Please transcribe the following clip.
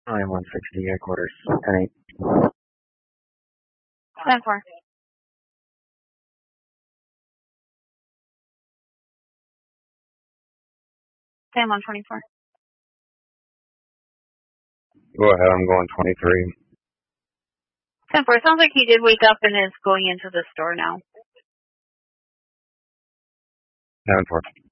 I'm 160 headquarters. 10-8. 10-4. 10-124. Go ahead, I'm going 23. 10-4. Sounds like he did wake up and is going into the store now. 10-4.